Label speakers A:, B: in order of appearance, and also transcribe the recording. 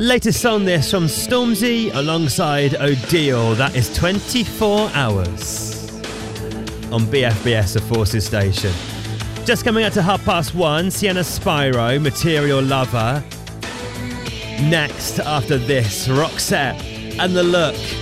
A: Latest song this from Stormzy alongside Odile. That is 24 Hours on BFBS, the Forces station. Just coming out to 1:30, Sienna Spyro, Material Lover. Next, after this, Roxette and The Look.